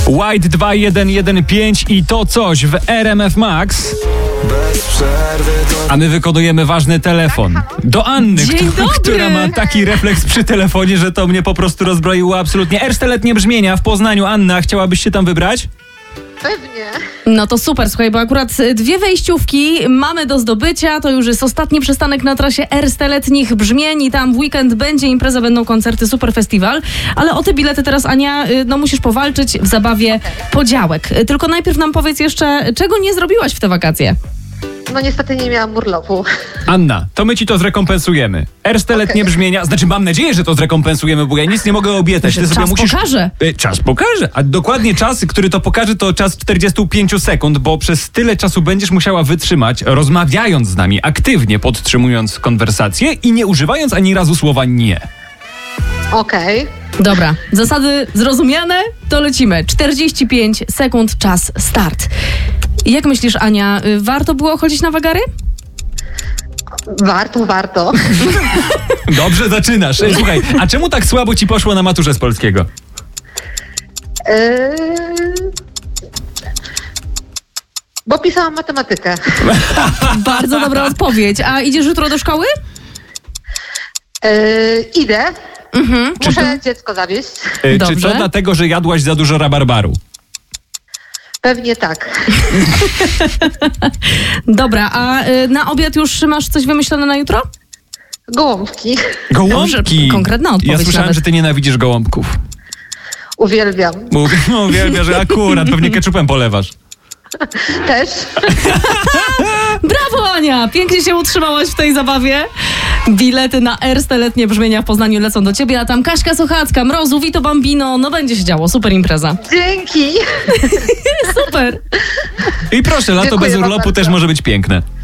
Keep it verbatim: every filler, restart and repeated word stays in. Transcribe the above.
White dwa jeden jeden pięć i to coś w R M F Max. A my wykonujemy ważny telefon. Do Anny, Dzień która, która ma taki refleks przy telefonie, że to mnie po prostu rozbroiło absolutnie. Ersteletnie brzmienia w Poznaniu. Anna, chciałabyś się tam wybrać? Pewnie. No to super, słuchaj, bo akurat dwie wejściówki mamy do zdobycia. To już jest ostatni przystanek na trasie Ersteletnich brzmień i tam w weekend będzie impreza, będą koncerty, super festiwal. Ale o te bilety teraz, Ania, no musisz powalczyć w zabawie okay. Podziałek. Tylko najpierw nam powiedz jeszcze, czego nie zrobiłaś w te wakacje? No niestety nie miałam urlopu. Anna, to my ci to zrekompensujemy. Ersteletnie okay. brzmienia, znaczy mam nadzieję, że to zrekompensujemy, bo ja nic nie mogę obiecać. Ty czas sobie musisz... pokaże. Czas pokaże. A dokładnie czas, który to pokaże, to czas czterdzieści pięć sekund, bo przez tyle czasu będziesz musiała wytrzymać, rozmawiając z nami, aktywnie podtrzymując konwersację i nie używając ani razu słowa nie. Okej. Okay. Dobra, zasady zrozumiane, to lecimy. czterdzieści pięć sekund, czas, start. Jak myślisz, Ania, warto było chodzić na wagary? Warto, warto. Dobrze zaczynasz. Słuchaj, a czemu tak słabo ci poszło na maturze z polskiego? Yy... Bo pisałam matematykę. Bardzo dobra odpowiedź. A idziesz jutro do szkoły? Yy, idę. Mhm. Muszę dziecko zawieźć. Yy, czy to dlatego, że jadłaś za dużo rabarbaru? Pewnie tak. Dobra, a y, na obiad już masz coś wymyślone na jutro? Gołąbki. Gołąbki? Dobrze, konkretna odpowiedź. Ja słyszałem, nawet. że ty nienawidzisz gołąbków. Uwielbiam. Mówię, no, uwielbiam, że akurat pewnie keczupem polewasz. Też. Brawo, Ania! Pięknie się utrzymałaś w tej zabawie. Bilety na Ersteletnie brzmienia w Poznaniu lecą do ciebie, a tam Kaśka Sochacka, Mrozu, Vito Bambino, no będzie się działo, super impreza. Dzięki. Super. I proszę, lato Dziękuję bez urlopu bardzo. też może być piękne.